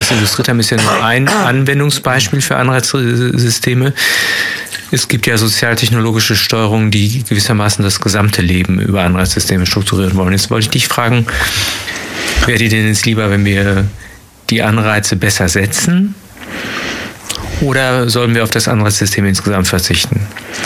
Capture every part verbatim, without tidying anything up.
jetzt illustriert haben, ist ja nur ein Anwendungsbeispiel für Anreizsysteme. Es gibt ja sozialtechnologische Steuerungen, die gewissermaßen das gesamte Leben über Anreizsysteme strukturieren wollen. Jetzt wollte ich dich fragen, wäre dir denn jetzt lieber, wenn wir die Anreize besser setzen, oder sollen wir auf das Anreizsystem insgesamt verzichten?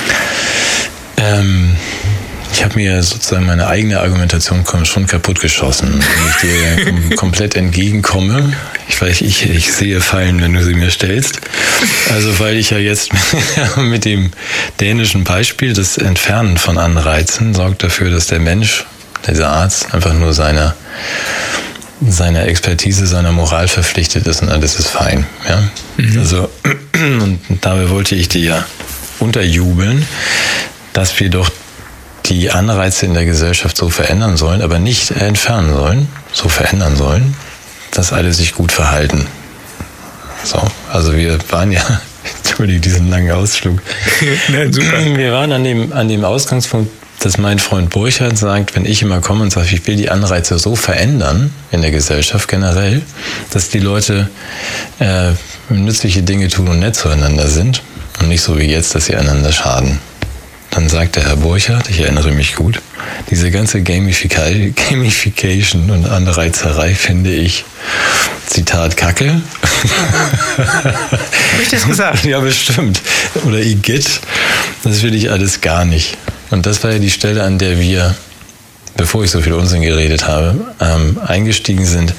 Ähm, ich habe mir sozusagen meine eigene Argumentation schon kaputt geschossen, wenn ich dir kom- komplett entgegenkomme. Ich weiß, ich, ich sehe Fallen, wenn du sie mir stellst. Also weil ich ja jetzt mit dem dänischen Beispiel, das Entfernen von Anreizen sorgt dafür, dass der Mensch, dieser Arzt, einfach nur seiner seiner Expertise, seiner Moral verpflichtet ist und alles ist fein. Ja? Mhm. Also, und dabei wollte ich dir ja unterjubeln, dass wir doch die Anreize in der Gesellschaft so verändern sollen, aber nicht entfernen sollen, so verändern sollen, dass alle sich gut verhalten. So, also wir waren ja, Entschuldigung, diesen langen Ausflug. Nein, super. Wir waren an dem, an dem Ausgangspunkt, dass mein Freund Burchard sagt, wenn ich immer komme und sage, ich will die Anreize so verändern in der Gesellschaft generell, dass die Leute äh, nützliche Dinge tun und nett zueinander sind und nicht so wie jetzt, dass sie einander schaden. Dann sagt der Herr Burchard, ich erinnere mich gut, diese ganze Gamifica- Gamification und Anreizerei finde ich, Zitat, Kacke. Habe ich das gesagt? Ja, bestimmt. Oder Igitt. Das will ich alles gar nicht. Und das war ja die Stelle, an der wir, bevor ich so viel Unsinn geredet habe, ähm, eingestiegen sind.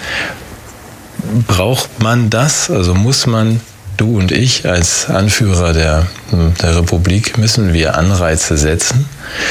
Braucht man das? Also muss man, du und ich als Anführer der, der Republik, müssen wir Anreize setzen?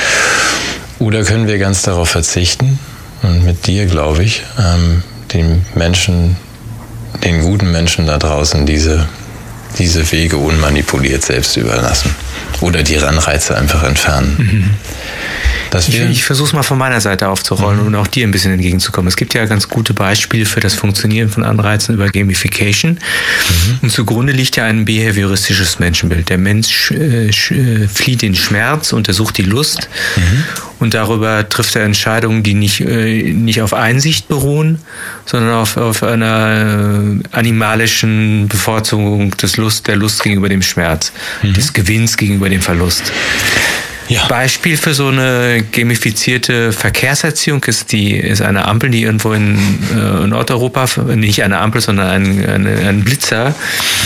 Oder können wir ganz darauf verzichten? Und mit dir, glaube ich, ähm, den Menschen, den guten Menschen da draußen diese, diese Wege unmanipuliert selbst überlassen. Oder die Anreize einfach entfernen. Mhm. Dass wir ich ich versuche es mal von meiner Seite aufzurollen mhm. und auch dir ein bisschen entgegenzukommen. Es gibt ja ganz gute Beispiele für das Funktionieren von Anreizen über Gamification. Mhm. Und zugrunde liegt ja ein behavioristisches Menschenbild. Der Mensch äh, sch- flieht den Schmerz und er sucht die Lust. Mhm. Und darüber trifft er Entscheidungen, die nicht, äh, nicht auf Einsicht beruhen, sondern auf, auf einer äh, animalischen Bevorzugung des Lust, der Lust gegenüber dem Schmerz, mhm. des Gewinns gegenüber dem Verlust. Ja. Beispiel für so eine gamifizierte Verkehrserziehung ist die ist eine Ampel, die irgendwo in, äh, in Nordeuropa, nicht eine Ampel, sondern ein, eine, ein Blitzer,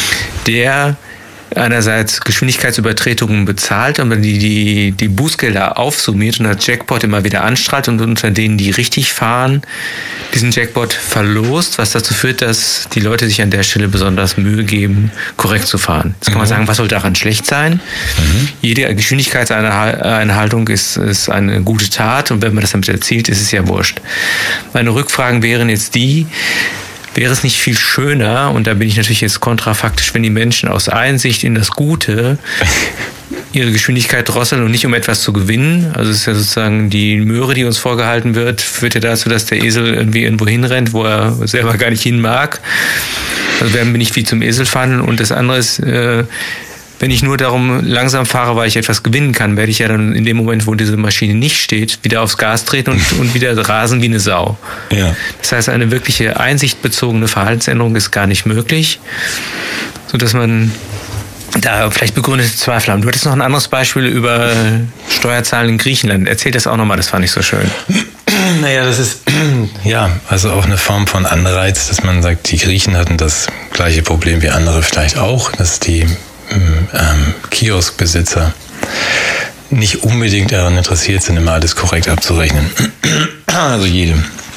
der einerseits Geschwindigkeitsübertretungen bezahlt, aber die, die, die Bußgelder aufsummiert und als Jackpot immer wieder anstrahlt und unter denen, die richtig fahren, diesen Jackpot verlost, was dazu führt, dass die Leute sich an der Stelle besonders Mühe geben, korrekt zu fahren. Jetzt kann mhm. man sagen, was soll daran schlecht sein? Mhm. Jede Geschwindigkeitseinhaltung ist, ist eine gute Tat und wenn man das damit erzielt, ist es ja wurscht. Meine Rückfragen wären jetzt die, wäre es nicht viel schöner, und da bin ich natürlich jetzt kontrafaktisch, wenn die Menschen aus Einsicht in das Gute ihre Geschwindigkeit drosseln und nicht um etwas zu gewinnen. Also es ist ja sozusagen die Möhre, die uns vorgehalten wird, führt ja dazu, dass der Esel irgendwie irgendwo hinrennt, wo er selber gar nicht hin mag. Also werden wir nicht wie zum Esel fahren. Und das andere ist, äh, wenn ich nur darum langsam fahre, weil ich etwas gewinnen kann, werde ich ja dann in dem Moment, wo diese Maschine nicht steht, wieder aufs Gas treten und, und wieder rasen wie eine Sau. Ja. Das heißt, eine wirkliche einsichtbezogene Verhaltensänderung ist gar nicht möglich, sodass man da vielleicht begründete Zweifel haben. Du hattest noch ein anderes Beispiel über Steuerzahlen in Griechenland. Erzähl das auch nochmal, das fand ich so schön. Naja, das ist ja also auch eine Form von Anreiz, dass man sagt, die Griechen hatten das gleiche Problem wie andere vielleicht auch, dass die ähm, Kioskbesitzer nicht unbedingt daran interessiert sind, immer alles korrekt abzurechnen. Also jede,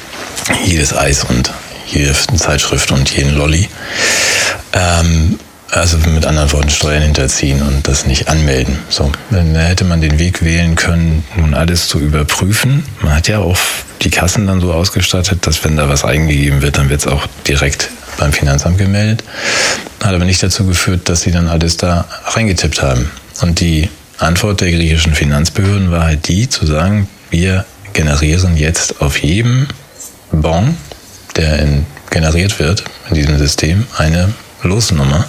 jedes Eis und jede Zeitschrift und jeden Lolli. Ähm, Also mit anderen Worten Steuern hinterziehen und das nicht anmelden. So, dann hätte man den Weg wählen können, nun alles zu überprüfen. Man hat ja auch die Kassen dann so ausgestattet, dass wenn da was eingegeben wird, dann wird es auch direkt beim Finanzamt gemeldet. Hat aber nicht dazu geführt, dass sie dann alles da reingetippt haben. Und die Antwort der griechischen Finanzbehörden war halt die, zu sagen, wir generieren jetzt auf jedem Bon, der in, generiert wird in diesem System, eine Losnummer.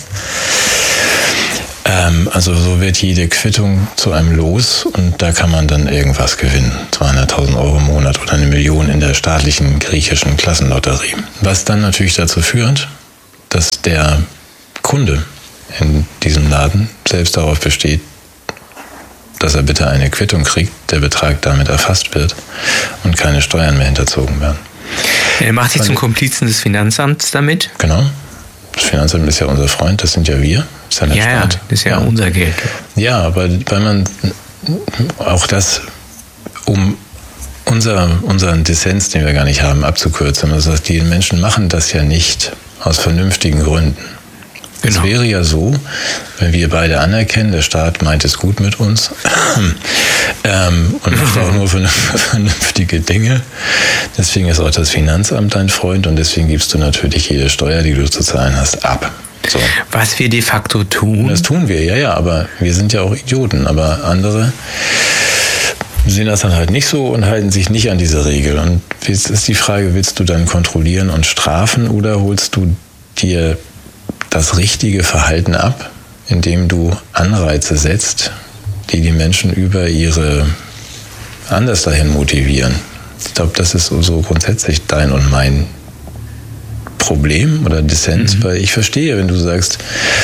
Ähm, also so wird jede Quittung zu einem Los und da kann man dann irgendwas gewinnen. zweihunderttausend Euro im Monat oder eine Million in der staatlichen griechischen Klassenlotterie. Was dann natürlich dazu führt, dass der Kunde in diesem Laden selbst darauf besteht, dass er bitte eine Quittung kriegt, der Betrag damit erfasst wird und keine Steuern mehr hinterzogen werden. Er macht sich zum Komplizen des Finanzamts damit? Genau. Das Finanzamt ist ja unser Freund, das sind ja wir. Das ist ja, ja, ja, das ist ja, ja unser Geld. Ja, aber weil man auch das, um unser, unseren Dissens, den wir gar nicht haben, abzukürzen, also die Menschen machen das ja nicht aus vernünftigen Gründen. Genau. Es wäre ja so, wenn wir beide anerkennen, der Staat meint es gut mit uns ähm, und macht auch nur vernünftige Dinge. Deswegen ist auch das Finanzamt dein Freund und deswegen gibst du natürlich jede Steuer, die du zu zahlen hast, ab. So. Was wir de facto tun. Das tun wir, ja, ja, aber wir sind ja auch Idioten, aber andere sehen das dann halt nicht so und halten sich nicht an diese Regel. Und jetzt ist die Frage, willst du dann kontrollieren und strafen oder holst du dir das richtige Verhalten ab, indem du Anreize setzt, die die Menschen über ihre anders dahin motivieren. Ich glaube, das ist so grundsätzlich dein und mein Problem oder Dissens, mhm. weil ich verstehe, wenn du sagst,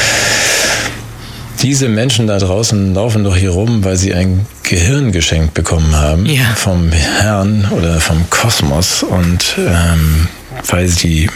diese Menschen da draußen laufen doch hier rum, weil sie ein Gehirn geschenkt bekommen haben ja. vom Herrn oder vom Kosmos und ähm, weil sie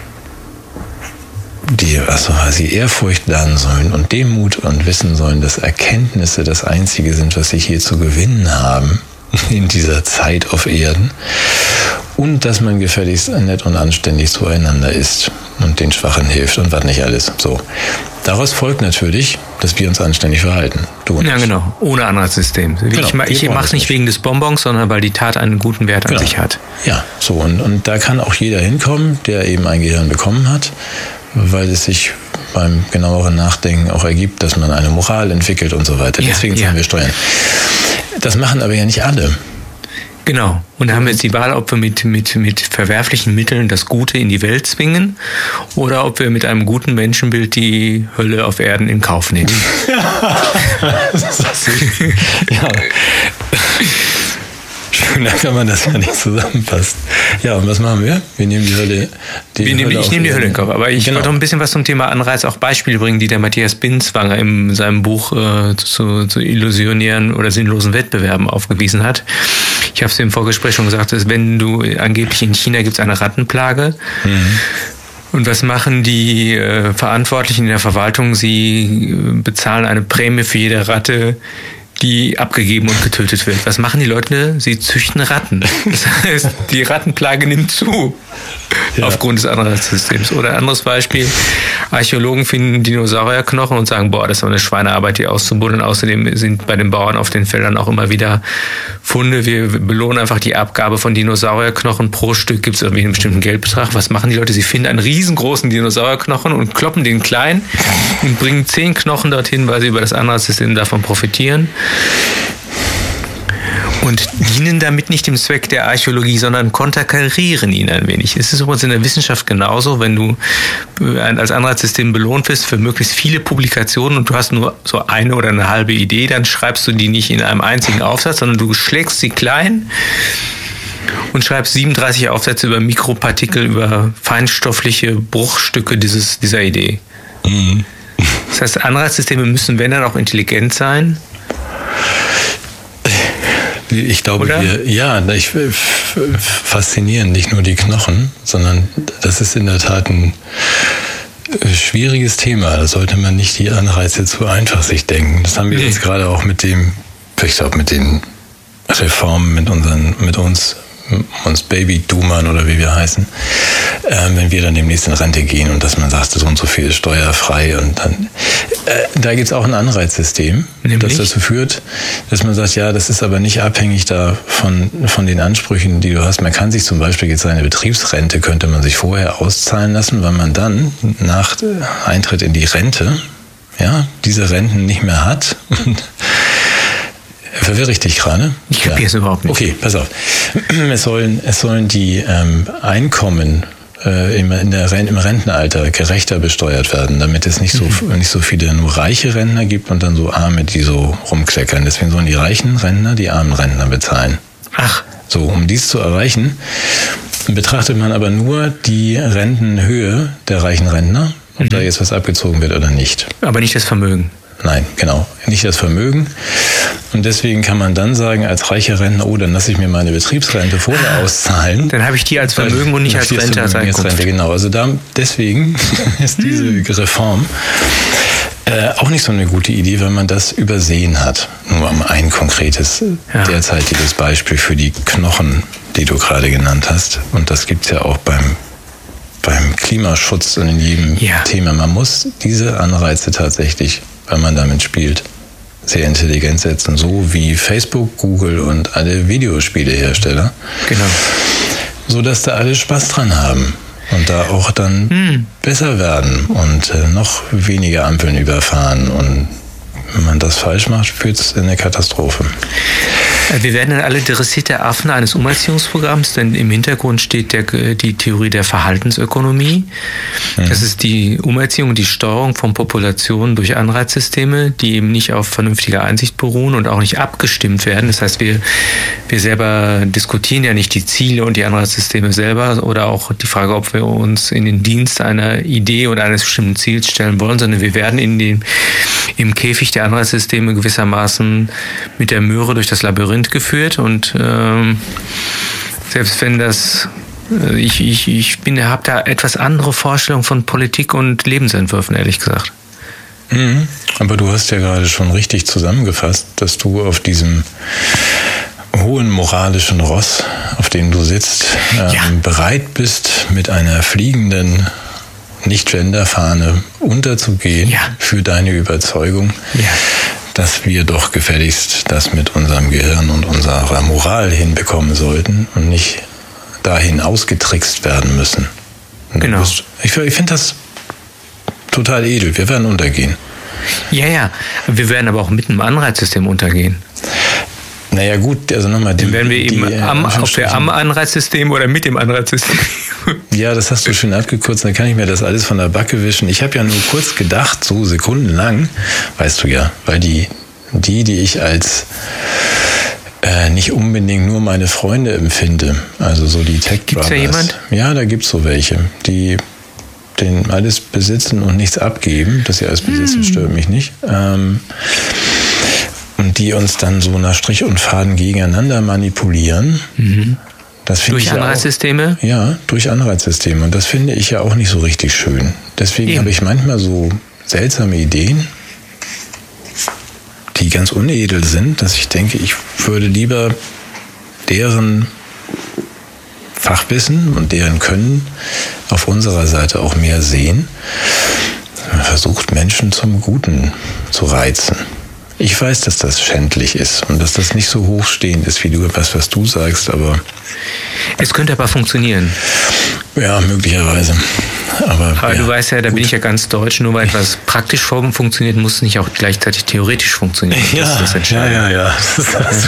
die, also weil sie Ehrfurcht lernen sollen und Demut und wissen sollen, dass Erkenntnisse das Einzige sind, was sie hier zu gewinnen haben in dieser Zeit auf Erden und dass man gefälligst nett und anständig zueinander ist und den Schwachen hilft und was nicht alles. So. Daraus folgt natürlich, dass wir uns anständig verhalten. Du und ja, ich. Genau. Ohne Anreizsystem. Genau, ich ich mache es nicht wegen des Bonbons, sondern weil die Tat einen guten Wert an genau. sich hat. Ja, so. Und, und da kann auch jeder hinkommen, der eben ein Gehirn bekommen hat, weil es sich beim genaueren Nachdenken auch ergibt, dass man eine Moral entwickelt und so weiter. Ja, Deswegen zahlen ja. wir Steuern. Das machen aber ja nicht alle. Genau. Und da haben wir jetzt die Wahl, ob wir mit, mit, mit verwerflichen Mitteln das Gute in die Welt zwingen oder ob wir mit einem guten Menschenbild die Hölle auf Erden in Kauf nehmen. das ist ja. Schöner kann man das ja nicht zusammenfassen. Ja, und was machen wir? Wir nehmen die Hölle. Die wir Hölle nehmen, ich nehme die Hölle in Kauf. Aber ich genau. wollte noch ein bisschen was zum Thema Anreiz, auch Beispiele bringen, die der Matthias Binswanger in seinem Buch äh, zu, zu illusionären oder sinnlosen Wettbewerben aufgewiesen hat. Ich habe es im Vorgespräch schon gesagt, dass wenn du angeblich in China gibt es eine Rattenplage. Mhm. Und was machen die äh, Verantwortlichen in der Verwaltung? Sie äh, bezahlen eine Prämie für jede Ratte, die abgegeben und getötet wird. Was machen die Leute? Sie züchten Ratten. Das heißt, die Rattenplage nimmt zu. Ja. Aufgrund des Anreizsystems. Oder ein anderes Beispiel. Archäologen finden Dinosaurierknochen und sagen, boah, das ist doch eine Schweinearbeit, die auszubuddeln. Außerdem sind bei den Bauern auf den Feldern auch immer wieder Funde. Wir belohnen einfach die Abgabe von Dinosaurierknochen. Pro Stück gibt es irgendwie einen bestimmten Geldbetrag. Was machen die Leute? Sie finden einen riesengroßen Dinosaurierknochen und kloppen den klein und bringen zehn Knochen dorthin, weil sie über das Anreizsystem davon profitieren. Und dienen damit nicht dem Zweck der Archäologie, sondern konterkarieren ihn ein wenig. Es ist übrigens in der Wissenschaft genauso, wenn du als Anreizsystem belohnt wirst für möglichst viele Publikationen und du hast nur so eine oder eine halbe Idee, dann schreibst du die nicht in einem einzigen Aufsatz, sondern du schlägst sie klein und schreibst siebenunddreißig Aufsätze über Mikropartikel, über feinstoffliche Bruchstücke dieses, dieser Idee. Mhm. Das heißt, Anreizsysteme müssen, wenn dann, auch intelligent sein. Ich glaube, Oder? wir, ja, ich, faszinieren nicht nur die Knochen, sondern das ist in der Tat ein schwieriges Thema. Da sollte man nicht die Anreize zu einfach sich denken. Das haben wir nee. jetzt gerade auch mit dem, ich glaube, mit den Reformen, mit unseren, mit uns, uns Baby-Doomern oder wie wir heißen, äh, wenn wir dann demnächst in Rente gehen und dass man sagt, so und so viel ist steuerfrei und dann, äh, da gibt es auch ein Anreizsystem, Nämlich? das dazu führt, dass man sagt, ja, das ist aber nicht abhängig da von, von den Ansprüchen, die du hast. Man kann sich zum Beispiel jetzt seine Betriebsrente, könnte man sich vorher auszahlen lassen, weil man dann nach Eintritt in die Rente, ja, diese Renten nicht mehr hat. Verwirre ich dich gerade? Ich kapiere es ja. überhaupt nicht. Okay, pass auf. Es sollen, es sollen die ähm, Einkommen äh, im, in der, im Rentenalter gerechter besteuert werden, damit es nicht so, mhm. nicht so viele nur reiche Rentner gibt und dann so Arme, die so rumkleckern. Deswegen sollen die reichen Rentner die armen Rentner bezahlen. Ach. So, um dies zu erreichen, betrachtet man aber nur die Rentenhöhe der reichen Rentner ob mhm. da jetzt was abgezogen wird oder nicht. Aber nicht das Vermögen. Nein, genau, nicht das Vermögen. Und deswegen kann man dann sagen, als reicher Rentner, oh, dann lasse ich mir meine Betriebsrente vorher auszahlen. Dann habe ich die als Vermögen und nicht als Rente als Einkunft. Rente, genau. Also da, deswegen ist diese hm. Reform äh, auch nicht so eine gute Idee, weil man das übersehen hat. Nur um ein konkretes, ja. derzeitiges Beispiel für die Knochen, die du gerade genannt hast. Und das gibt es ja auch beim beim Klimaschutz und in jedem ja. Thema. Man muss diese Anreize tatsächlich, wenn man damit spielt, sehr intelligent setzen, so wie Facebook, Google und alle Videospielehersteller. Genau. So dass da alle Spaß dran haben und da auch dann hm. besser werden und äh, noch weniger Ampeln überfahren. Und wenn man das falsch macht, führt es in eine Katastrophe. Wir werden dann alle dressierte Affen eines Umerziehungsprogramms, denn im Hintergrund steht der, die Theorie der Verhaltensökonomie. Mhm. Das ist die Umerziehung und die Steuerung von Populationen durch Anreizsysteme, die eben nicht auf vernünftiger Einsicht beruhen und auch nicht abgestimmt werden. Das heißt, wir, wir selber diskutieren ja nicht die Ziele und die Anreizsysteme selber oder auch die Frage, ob wir uns in den Dienst einer Idee oder eines bestimmten Ziels stellen wollen, sondern wir werden in den, im Käfig der Anreizsysteme gewissermaßen mit der Möhre durch das Labyrinth geführt und ähm, selbst wenn das äh, ich, ich, ich bin, habe da etwas andere Vorstellungen von Politik und Lebensentwürfen, ehrlich gesagt. Mhm. Aber du hast ja gerade schon richtig zusammengefasst, dass du auf diesem hohen moralischen Ross, auf dem du sitzt, ähm, ja. bereit bist, mit einer fliegenden Nicht-Gender-Fahne unterzugehen ja. für deine Überzeugung. Ja. Dass wir doch gefälligst das mit unserem Gehirn und unserer Moral hinbekommen sollten und nicht dahin ausgetrickst werden müssen. Genau. Bist, ich ich finde das total edel. Wir werden untergehen. Ja, ja. Wir werden aber auch mit einem Anreizsystem untergehen. Naja gut, also nochmal... Dann werden wir eben die, am, auf der am Anreizsystem oder mit dem Anreizsystem. Ja, das hast du schön abgekürzt, dann kann ich mir das alles von der Backe wischen. Ich habe ja nur kurz gedacht, so sekundenlang, weißt du ja, weil die, die, die ich als äh, nicht unbedingt nur meine Freunde empfinde, also so die Tech Brothers. Gibt's da jemand? Ja, da gibt's so welche, die den alles besitzen und nichts abgeben. Das ja als Besitzen hm. stört mich nicht. Ähm, und die uns dann so nach Strich und Faden gegeneinander manipulieren. Mhm. Das durch ich Anreizsysteme? Auch, ja, durch Anreizsysteme. Und das finde ich ja auch nicht so richtig schön. Deswegen habe ich manchmal so seltsame Ideen, die ganz unedel sind, dass ich denke, ich würde lieber deren Fachwissen und deren Können auf unserer Seite auch mehr sehen. Man versucht, Menschen zum Guten zu reizen. Ich weiß, dass das schändlich ist und dass das nicht so hochstehend ist, wie du was, was du sagst, aber... Es könnte aber funktionieren. Ja, möglicherweise. Aber, aber ja, du weißt ja, da gut. bin ich ja ganz deutsch, nur weil etwas praktisch funktioniert, muss es nicht auch gleichzeitig theoretisch funktionieren. Ja, das ist das ja, ja, ja. Das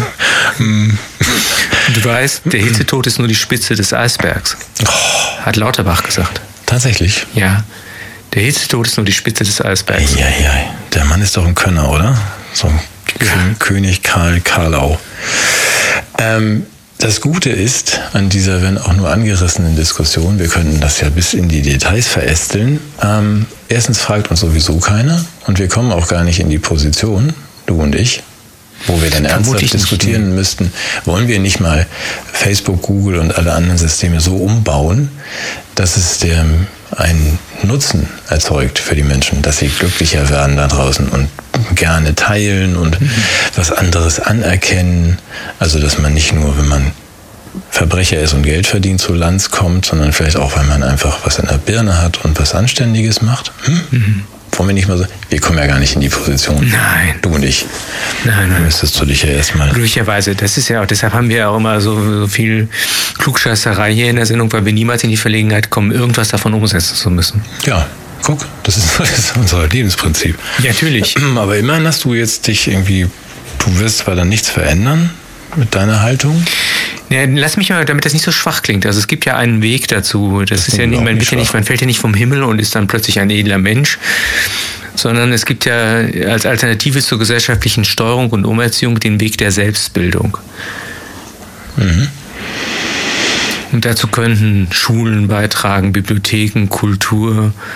du weißt, der Hitzetod ist nur die Spitze des Eisbergs. Oh. Hat Lauterbach gesagt. Tatsächlich? Ja. Der Hitzetod ist nur die Spitze des Eisbergs. Ja, ja. Der Mann ist doch ein Könner, oder? So ein ja. König Karl Karlau. Ähm, das Gute ist an dieser, wenn auch nur angerissenen Diskussion, wir könnten das ja bis in die Details verästeln. Ähm, erstens fragt uns sowieso keiner und wir kommen auch gar nicht in die Position, du und ich, wo wir dann ernsthaft diskutieren nicht. müssten, wollen wir nicht mal Facebook, Google und alle anderen Systeme so umbauen, dass es der einen Nutzen erzeugt für die Menschen, dass sie glücklicher werden da draußen und gerne teilen und mhm. was anderes anerkennen. Also, dass man nicht nur, wenn man Verbrecher ist und Geld verdient, zu Lanz kommt, sondern vielleicht auch, weil man einfach was in der Birne hat und was Anständiges macht. Hm? Mhm. Wollen wir nicht mal so? Wir kommen ja gar nicht in die Position. Nein. Du und ich. Nein, nein. Müsstest du dich ja erstmal... Glücklicherweise. Das ist ja auch, deshalb haben wir ja auch immer so, so viel Klugscheißerei hier in der Sendung, weil wir niemals in die Verlegenheit kommen, irgendwas davon umsetzen zu müssen. Ja, guck, das ist, das ist unser Lebensprinzip. Ja, natürlich. Aber immerhin hast du jetzt dich irgendwie, du wirst zwar dann nichts verändern mit deiner Haltung. Ja, lass mich mal, damit das nicht so schwach klingt. Also es gibt ja einen Weg dazu. Das, das ist ja nicht, man, nicht, ja nicht, man fällt ja nicht vom Himmel und ist dann plötzlich ein edler Mensch, sondern es gibt ja als Alternative zur gesellschaftlichen Steuerung und Umerziehung den Weg der Selbstbildung. Mhm. Und dazu könnten Schulen beitragen, Bibliotheken, Kultur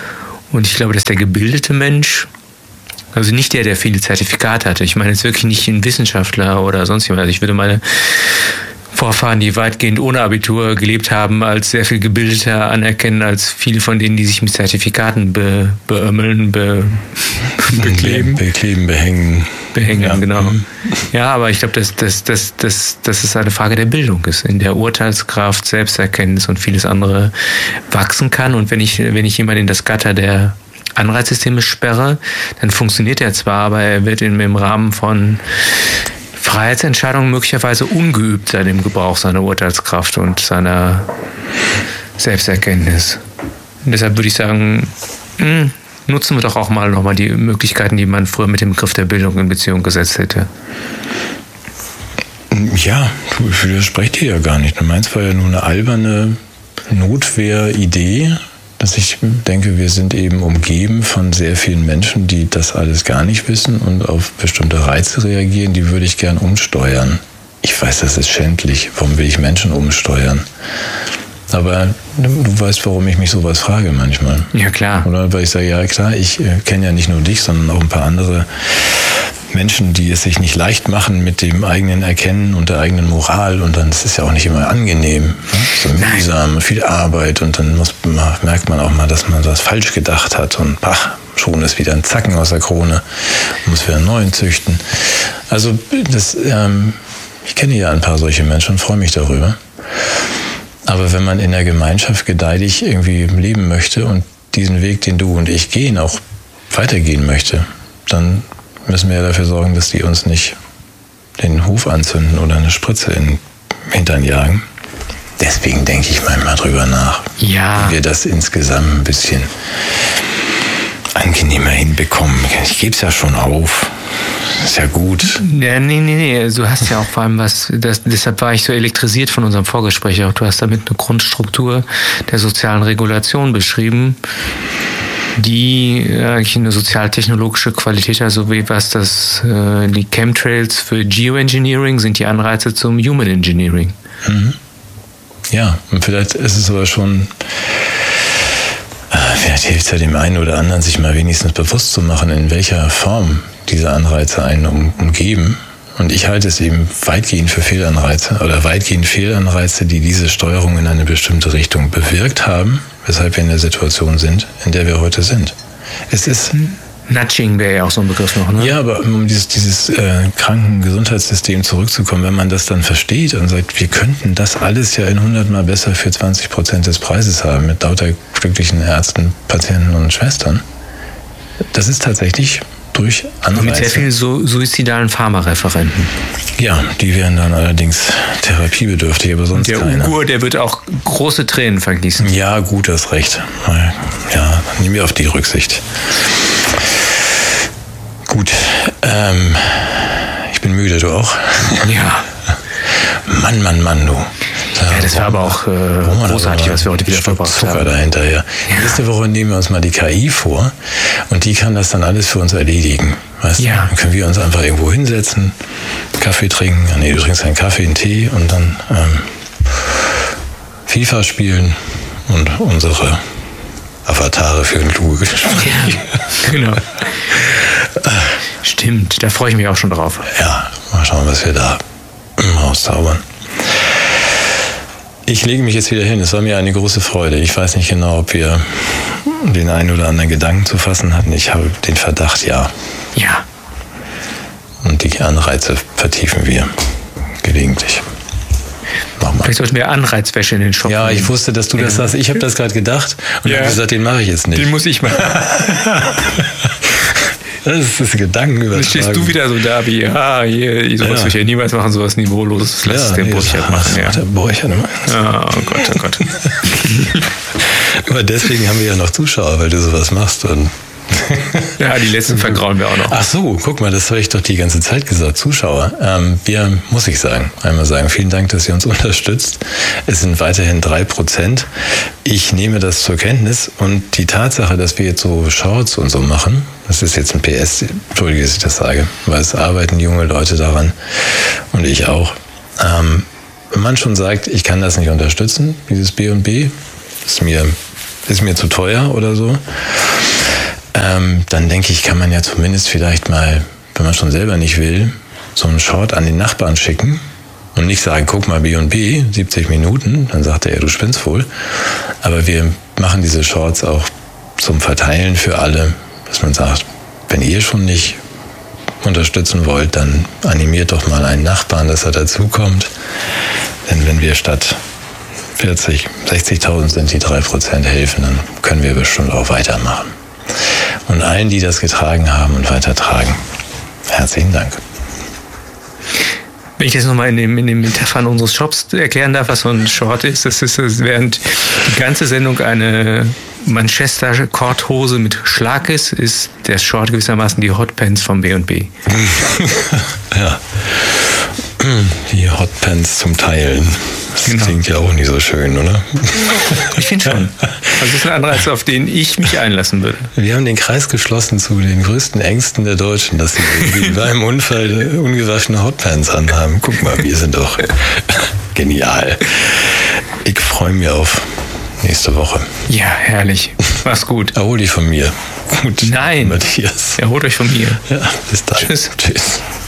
Und ich glaube, dass der gebildete Mensch, also nicht der, der viele Zertifikate hatte, ich meine jetzt wirklich nicht ein Wissenschaftler oder sonst jemand, also ich würde meine Vorfahren, die weitgehend ohne Abitur gelebt haben, als sehr viel gebildeter anerkennen als viele von denen, die sich mit Zertifikaten be, beömmeln, be, bekleben. Bekleben, behängen. Behängen, ja. genau. Ja, aber ich glaube, dass, dass, dass, dass, dass es eine Frage der Bildung ist, in der Urteilskraft, Selbsterkenntnis und vieles andere wachsen kann. Und wenn ich, wenn ich jemanden in das Gatter der Anreizsysteme sperre, dann funktioniert er zwar, aber er wird in, im Rahmen von Freiheitsentscheidungen möglicherweise ungeübt sein im Gebrauch seiner Urteilskraft und seiner Selbsterkenntnis. Und deshalb würde ich sagen, mh, nutzen wir doch auch mal nochmal die Möglichkeiten, die man früher mit dem Begriff der Bildung in Beziehung gesetzt hätte. Ja, ich widerspreche dir ja gar nicht. Du meinst, war ja nur eine alberne Notwehridee, dass ich denke, wir sind eben umgeben von sehr vielen Menschen, die das alles gar nicht wissen und auf bestimmte Reize reagieren, die würde ich gern umsteuern. Ich weiß, das ist schändlich. Warum will ich Menschen umsteuern? Aber du weißt, warum ich mich sowas frage manchmal. Ja, klar. Oder weil ich sage, ja klar, ich äh, kenne ja nicht nur dich, sondern auch ein paar andere Menschen, die es sich nicht leicht machen mit dem eigenen Erkennen und der eigenen Moral. Und dann ist es ja auch nicht immer angenehm. Ne? So mühsam, viel Arbeit. Und dann muss, merkt man auch mal, dass man was falsch gedacht hat. Und ach, schon ist wieder ein Zacken aus der Krone. Man muss wieder einen neuen züchten. Also das, ähm, ich kenne ja ein paar solche Menschen und freue mich darüber. Aber wenn man in der Gemeinschaft gedeihlich irgendwie leben möchte und diesen Weg, den du und ich gehen, auch weitergehen möchte, dann müssen wir ja dafür sorgen, dass die uns nicht den Hof anzünden oder eine Spritze in den Hintern jagen. Deswegen denke ich manchmal drüber nach, ja, wie wir das insgesamt ein bisschen angenehmer hinbekommen. Ich gebe es ja schon auf. Ist ja gut. Ja, nee, nee, nee. Du hast ja auch vor allem was, das, deshalb war ich so elektrisiert von unserem Vorgespräch. Auch du hast damit eine Grundstruktur der sozialen Regulation beschrieben, die eigentlich eine sozialtechnologische Qualität hat, so wie was das, äh, die Chemtrails für Geoengineering sind die Anreize zum Human Engineering. Mhm. Ja, und vielleicht ist es aber schon, äh, vielleicht hilft es ja dem einen oder anderen, sich mal wenigstens bewusst zu machen, in welcher Form diese Anreize einen um, umgeben. Und ich halte es eben weitgehend für Fehlanreize oder weitgehend Fehlanreize, die diese Steuerung in eine bestimmte Richtung bewirkt haben, weshalb wir in der Situation sind, in der wir heute sind. Es ist Nudging wäre ja auch so ein Begriff noch, ne? Ja, aber um dieses, dieses äh, Krankengesundheitssystem zurückzukommen, wenn man das dann versteht und sagt, wir könnten das alles ja in hundertmal besser für zwanzig Prozent des Preises haben, mit lauter glücklichen Ärzten, Patienten und Schwestern. Das ist tatsächlich durch Anreize. Mit sehr vielen su- suizidalen Pharmareferenten. Ja, die wären dann allerdings therapiebedürftig, aber sonst der keine. Der Ugur, der wird auch große Tränen vergießen. Ja, gut, hast recht. Ja, nimm mir auf die Rücksicht. Gut, ähm, ich bin müde, du auch? Ja. Mann, Mann, Mann, du. Da ja, das war aber auch äh, großartig, was wir heute wieder verbracht Zucker haben. dahinter, ja. ja. Nächste Woche nehmen wir uns mal die K I vor und die kann das dann alles für uns erledigen. Weißt ja. du? Dann können wir uns einfach irgendwo hinsetzen, Kaffee trinken. Nee, du trinkst einen Kaffee, einen Tee und dann ähm, FIFA spielen und unsere Avatare für ein kluge Gespräch. Ja, genau. Stimmt, da freue ich mich auch schon drauf. Ja, mal schauen, was wir da rauszaubern. Ich lege mich jetzt wieder hin. Es war mir eine große Freude. Ich weiß nicht genau, ob wir den einen oder anderen Gedanken zu fassen hatten. Ich habe den Verdacht, ja. Ja. Und die Anreize vertiefen wir gelegentlich. Nochmal. Vielleicht sollten wir Anreizwäsche in den Shop Ja, nehmen. Ich wusste, dass du das sagst. Ich habe das gerade gedacht und ja. habe gesagt, den mache ich jetzt nicht. Den muss ich machen. Das ist das Gedankenübertragen. Dann stehst du wieder so da wie, ah, hier, sowas ja. würde ich ja niemals machen, sowas Niveauloses. Lass ja, es den nee, Burchard machen. Ja. Der Burchard immer. Oh Gott, oh Gott. Aber deswegen haben wir ja noch Zuschauer, weil du sowas machst. Und ja, die letzten vergrauen wir auch noch. Ach so, guck mal, das habe ich doch die ganze Zeit gesagt. Zuschauer, ähm, wir, muss ich sagen, einmal sagen, vielen Dank, dass ihr uns unterstützt. Es sind weiterhin drei Prozent. Ich nehme das zur Kenntnis und die Tatsache, dass wir jetzt so Shorts und so machen, das ist jetzt ein P S, entschuldige, dass ich das sage, weil es arbeiten junge Leute daran und ich auch. Ähm, wenn man schon sagt, ich kann das nicht unterstützen, dieses B und B, ist mir, ist mir zu teuer oder so, ähm, dann denke ich, kann man ja zumindest vielleicht mal, wenn man schon selber nicht will, so einen Short an den Nachbarn schicken und nicht sagen, guck mal, B und B, siebzig Minuten, dann sagt er, ja, du spinnst wohl. Aber wir machen diese Shorts auch zum Verteilen für alle, dass man sagt, wenn ihr schon nicht unterstützen wollt, dann animiert doch mal einen Nachbarn, dass er dazukommt. Denn wenn wir statt vierzig, sechzigtausend sind, die drei Prozent helfen, dann können wir bestimmt auch weitermachen. Und allen, die das getragen haben und weitertragen, herzlichen Dank. Wenn ich jetzt nochmal in den, in den Metaphern unseres Shops erklären darf, was so ein Short ist, das ist, während die ganze Sendung eine Manchester-Korthose mit Schlag ist, ist der Short gewissermaßen die Hotpants vom B und B. Ja, die Hotpants zum Teilen. Das genau. Klingt ja auch nicht so schön, oder? Ich finde schon. Also das ist ein Anreiz, auf den ich mich einlassen würde. Wir haben den Kreis geschlossen zu den größten Ängsten der Deutschen, dass sie irgendwie bei einem Unfall ungewaschene Hotpants anhaben. Guck mal, wir sind doch genial. Ich freue mich auf nächste Woche. Ja, herrlich. Mach's gut. Erhol dich von mir. Gut. Nein. Matthias. Erholt euch von mir. Ja, bis dann. Tschüss. Tschüss.